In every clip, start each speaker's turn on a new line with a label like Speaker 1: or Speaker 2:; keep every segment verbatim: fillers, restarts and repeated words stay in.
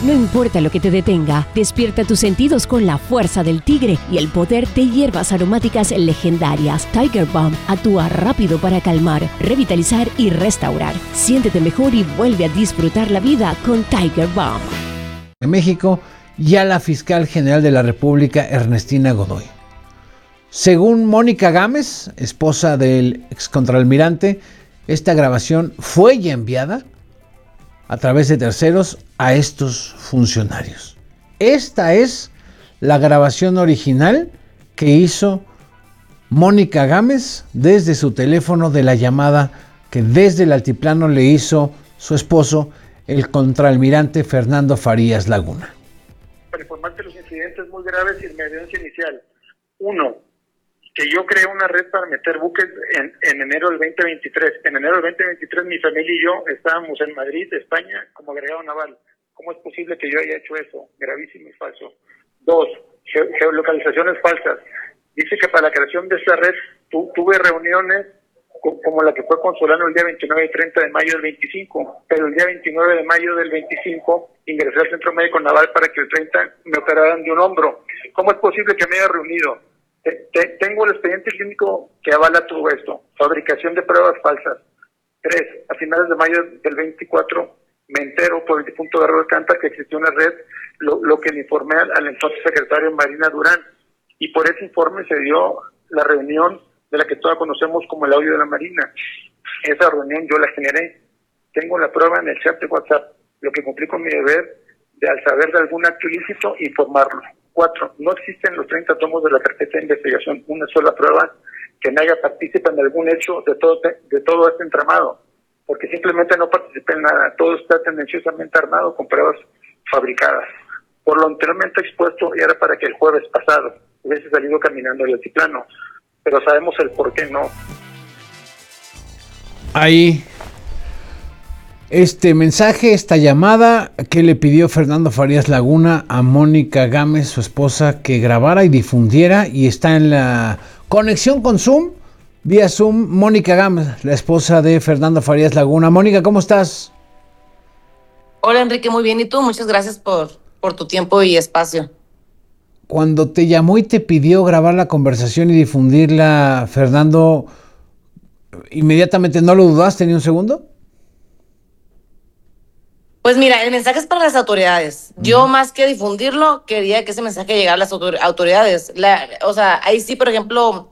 Speaker 1: No importa lo que te detenga, despierta tus sentidos con la fuerza del tigre y el poder de hierbas aromáticas legendarias. Tiger Balm actúa rápido para calmar, revitalizar y restaurar. Siéntete mejor y vuelve a disfrutar la vida con Tiger Balm.
Speaker 2: En México, ya la fiscal general de la República, Ernestina Godoy. Según Mónica Gámez, esposa del excontralmirante, esta grabación fue ya enviada a través de terceros a estos funcionarios. Esta es la grabación original que hizo Mónica Gámez desde su teléfono de la llamada que desde el altiplano le hizo su esposo, el contraalmirante Fernando Farías Laguna.
Speaker 3: Para informarte los incidentes muy graves y emergencia inicial. Uno, que yo creé una red para meter buques en, en enero del veinte veintitrés. En enero del veinte veintitrés mi familia y yo estábamos en Madrid, España, como agregado naval. ¿Cómo es posible que yo haya hecho eso? Gravísimo y falso. Dos, ge- geolocalizaciones falsas. Dice que para la creación de esta red tu, tuve reuniones co- como la que fue con Solano el día veintinueve y treinta de mayo del veinticinco, pero el día veintinueve de mayo del veinticinco ingresé al Centro Médico Naval para que el treinta me operaran de un hombro. ¿Cómo es posible que me haya reunido? Te, te, tengo el expediente clínico que avala todo esto. Fabricación de pruebas falsas. Tres, a finales de mayo del veinticuatro me entero por el difunto Garro Alcántara que existió una red, lo, lo que le informé al, al entonces secretario Marina Durán. Y por ese informe se dio la reunión de la que todos conocemos como el audio de la Marina. Esa reunión yo la generé. Tengo la prueba en el chat de WhatsApp. Lo que cumplí con mi deber de, al saber de algún acto ilícito, informarlo. Cuatro, no existen los treinta tomos de la carpeta de investigación una sola prueba que me haga partícipe en algún hecho de todo de todo este entramado, porque simplemente no participé en nada. Todo está tendenciosamente armado con pruebas fabricadas. Por lo anteriormente expuesto, era para que el jueves pasado hubiese salido caminando el altiplano, pero sabemos el por qué no.
Speaker 2: Ahí, este mensaje, esta llamada que le pidió Fernando Farías Laguna a Mónica Gámez, su esposa, que grabara y difundiera, y está en la conexión con Zoom, vía Zoom, Mónica Gámez, la esposa de Fernando Farías Laguna. Mónica, ¿cómo estás?
Speaker 4: Hola Enrique, muy bien. ¿Y tú? Muchas gracias por, por tu tiempo y espacio.
Speaker 2: Cuando te llamó y te pidió grabar la conversación y difundirla, Fernando, ¿inmediatamente no lo dudaste ni un segundo?
Speaker 4: Pues mira, el mensaje es para las autoridades. Yo, más que difundirlo, quería que ese mensaje llegara a las autor- autoridades. La, o sea, ahí sí, por ejemplo,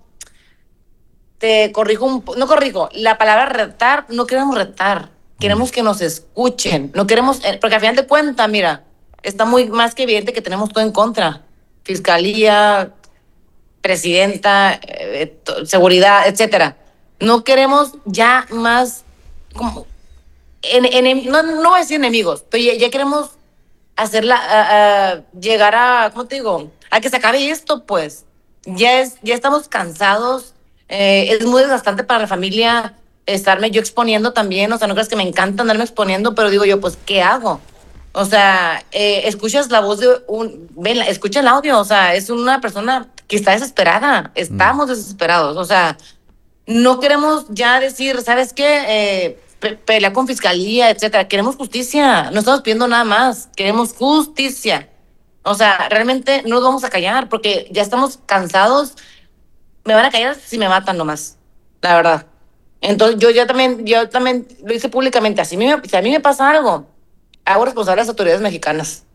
Speaker 4: te corrijo un po- no corrijo, la palabra retar, no queremos retar, queremos que nos escuchen, no queremos, eh, porque al final de cuentas, mira, está muy más que evidente que tenemos todo en contra. Fiscalía, presidenta, eh, to- seguridad, etcétera. No queremos ya más, como, En, en, no, no voy a decir enemigos, pero ya, ya queremos hacerla, a, a llegar a, ¿cómo te digo? A que se acabe esto, pues. Ya, es, ya estamos cansados, eh, es muy desgastante para la familia estarme yo exponiendo también, o sea, no creas que me encanta andarme exponiendo, pero digo yo, pues, ¿qué hago? O sea, eh, escuchas la voz de un, ven, escucha el audio, o sea, es una persona que está desesperada, estamos mm. desesperados, o sea, no queremos ya decir, ¿sabes qué? Eh, pe- pelea con fiscalía, etcétera. Queremos justicia, no estamos pidiendo nada más, queremos justicia. O sea, realmente no nos vamos a callar porque ya estamos cansados. Me van a callar si me matan nomás, la verdad. Entonces yo ya también, yo también lo hice públicamente. Así me, si a mí me pasa algo, hago responsable a las autoridades mexicanas.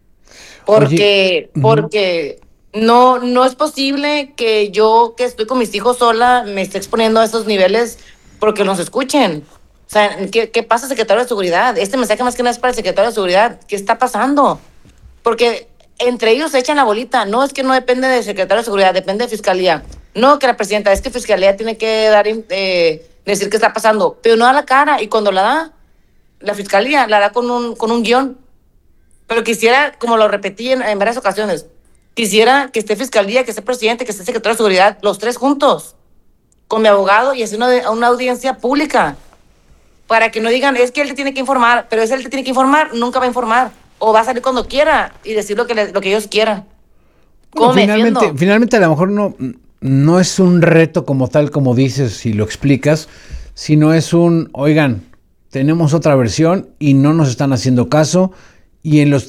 Speaker 4: Porque, Oye, porque uh-huh. no, no es posible que yo, que estoy con mis hijos sola, me esté exponiendo a esos niveles porque nos escuchen. O sea, ¿qué, qué pasa, secretario de Seguridad? Este mensaje más que nada es para el secretario de Seguridad. ¿Qué está pasando? Porque entre ellos se echan la bolita. No, es que no depende del secretario de Seguridad, depende de Fiscalía. No, que la presidenta, es que Fiscalía tiene que dar, eh, decir qué está pasando. Pero no da la cara. Y cuando la da, la Fiscalía la da con un, con un guión. Pero quisiera, como lo repetí en, en varias ocasiones, quisiera que esté Fiscalía, que esté presidente, que esté secretario de Seguridad, los tres juntos, con mi abogado y hacer una, una audiencia pública. Para que no digan, es que él te tiene que informar, pero es él te tiene que informar, nunca va a informar. O va a salir cuando quiera y decir lo que, le, lo que ellos quieran.
Speaker 2: Bueno, finalmente, finalmente a lo mejor no, no es un reto como tal, como dices y lo explicas, sino es un, oigan, tenemos otra versión y no nos están haciendo caso, y en los